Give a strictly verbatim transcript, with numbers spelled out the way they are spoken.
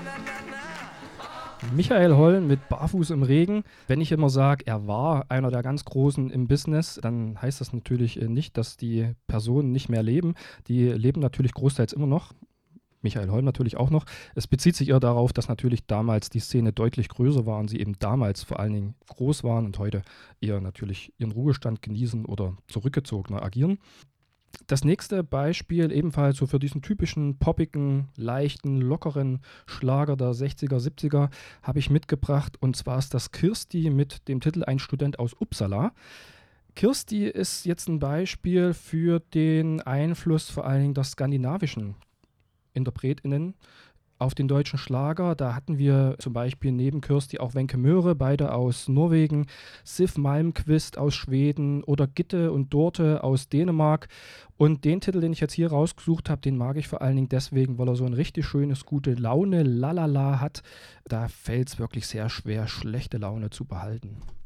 Michael Holm mit Barfuß im Regen. Wenn ich immer sage, er war einer der ganz Großen im Business, dann heißt das natürlich nicht, dass die Personen nicht mehr leben. Die leben natürlich großteils immer noch. Michael Holm natürlich auch noch. Es bezieht sich eher darauf, dass natürlich damals die Szene deutlich größer war und sie eben damals vor allen Dingen groß waren und heute eher natürlich ihren Ruhestand genießen oder zurückgezogener agieren. Das nächste Beispiel, ebenfalls so für diesen typischen poppigen, leichten, lockeren Schlager der sechziger, siebziger, habe ich mitgebracht. Und zwar ist das Kirsti mit dem Titel Ein Student aus Uppsala. Kirsti ist jetzt ein Beispiel für den Einfluss vor allen Dingen der skandinavischen InterpretInnen auf den deutschen Schlager. Da hatten wir zum Beispiel neben Kirsti auch Wenche Möhre, beide aus Norwegen, Siv Malmkvist aus Schweden oder Gitte und Dorte aus Dänemark. Und den Titel, den ich jetzt hier rausgesucht habe, den mag ich vor allen Dingen deswegen, weil er so ein richtig schönes, gute Laune, Lalala hat. Da fällt es wirklich sehr schwer, schlechte Laune zu behalten.